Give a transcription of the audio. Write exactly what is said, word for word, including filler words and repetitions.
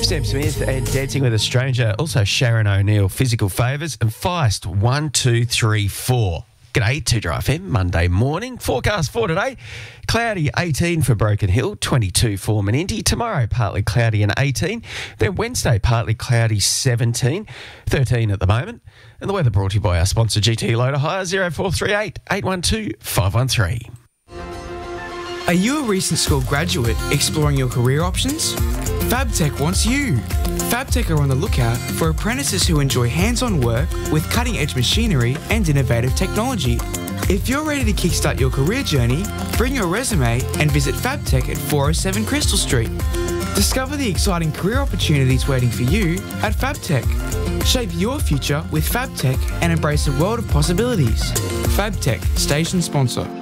Sam Smith and Dancing with a Stranger. Also Sharon O'Neill, Physical Favours, and Feist, one, two, three, four. G'day, two Dry F M, Monday morning. Forecast for today, cloudy, eighteen for Broken Hill, twenty-two for Menindee. Tomorrow, partly cloudy and eighteen. Then Wednesday, partly cloudy, seventeen, thirteen at the moment. And the weather brought to you by our sponsor, G T Loader Hire, zero four three eight, eight one two, five one three. Are you a recent school graduate exploring your career options? FabTech wants you. FabTech are on the lookout for apprentices who enjoy hands-on work with cutting-edge machinery and innovative technology. If you're ready to kickstart your career journey, bring your resume and visit FabTech at four oh seven Crystal Street. Discover the exciting career opportunities waiting for you at FabTech. Shape your future with FabTech and embrace a world of possibilities. FabTech, station sponsor.